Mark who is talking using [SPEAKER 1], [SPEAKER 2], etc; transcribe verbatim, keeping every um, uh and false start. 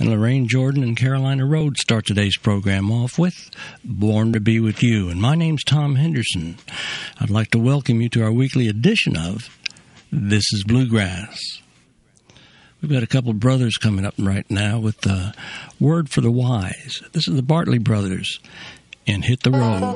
[SPEAKER 1] And Lorraine Jordan and Carolina Road start today's program off with Born to Be With You. And my name's Tom Henderson. I'd like to welcome you to our weekly edition of This is Bluegrass. We've got a couple of brothers coming up right now with the Word for the Wise. This is the Bartley Brothers and Hit the Road.